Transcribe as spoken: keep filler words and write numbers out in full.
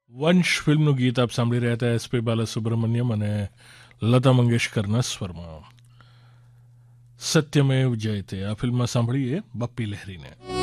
વંશ ફિલ્મનું ગીત આપ સાંભળી રહ્યા હતા એસપી બાલસુબ્રમણ્યમ અને લતા મંગેશકરના સ્વરમાં. સત્યમેવ જયતે આ ફિલ્મમાં સાંભળીએ બપ્પી લહેરીને.